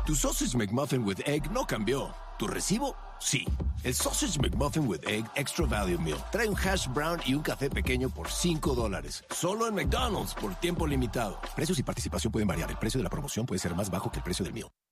Tu Sausage McMuffin with Egg no cambió. ¿Tu recibo? Sí. El Sausage McMuffin with Egg Extra Value Meal trae un hash brown y un café pequeño por $5. Solo en McDonald's por tiempo limitado. Precios y participación pueden variar. El precio de la promoción puede ser más bajo que el precio del meal.